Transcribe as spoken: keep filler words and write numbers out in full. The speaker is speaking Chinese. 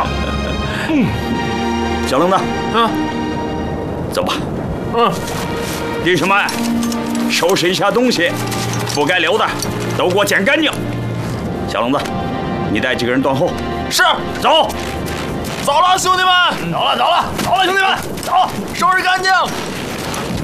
嗯，小愣子， 嗯， 走吧。 嗯， 弟兄们，收拾一下东西，不该留的都给我捡干净。小愣子，你带几个人断后。 是， 走。 走了，兄弟们，走了，走了，走了，兄弟们，走，收拾干净，